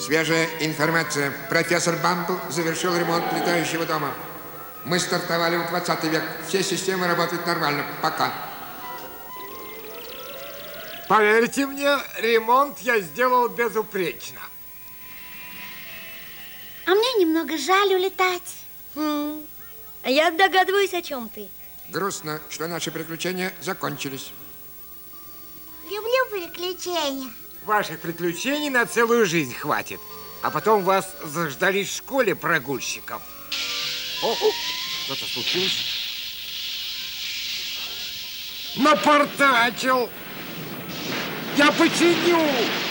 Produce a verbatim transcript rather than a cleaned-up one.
Свежая информация. Профессор Бамбл завершил ремонт летающего дома. Мы стартовали в двадцатый век. Все системы работают нормально. Пока. Поверьте мне, ремонт я сделал безупречно. А мне немного жаль улетать. Хм. Я догадываюсь, о чем ты. Грустно, что наши приключения закончились. Люблю приключения. Ваших приключений на целую жизнь хватит. А потом вас заждались в школе прогульщиков. О, что-то случилось? Напортачил! Я починю!